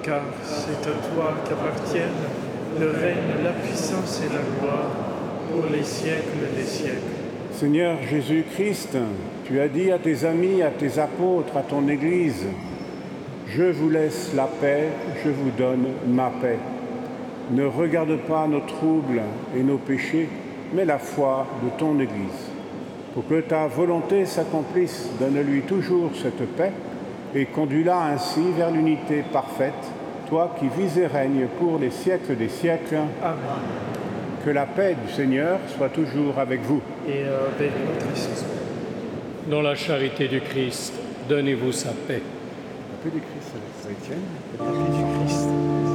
car c'est à toi qu'appartiennent le règne, la puissance et la gloire pour les siècles des siècles. Seigneur Jésus-Christ, tu as dit à tes amis, à tes apôtres, à ton Église, « Je vous laisse la paix, je vous donne ma paix. Ne regarde pas nos troubles et nos péchés, mais la foi de ton Église. Pour que ta volonté s'accomplisse, donne-lui toujours cette paix et conduis-la ainsi vers l'unité parfaite, toi qui vis et règnes pour les siècles des siècles. Amen. Que la paix du Seigneur soit toujours avec vous. Et avec votre esprit. Dans la charité du Christ, donnez-vous sa paix. La paix du Christ avec Étienne. La paix du Christ.